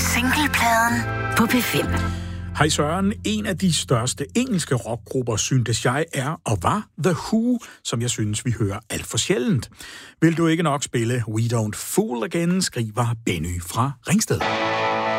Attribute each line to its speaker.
Speaker 1: Singlepladen på P5.
Speaker 2: Hej Søren, en af de største engelske rockgrupper, syntes jeg er og var The Who, som jeg synes, vi hører alt for sjældent. Vil du ikke nok spille We Don't Fool Again, skriver Benny fra Ringsted.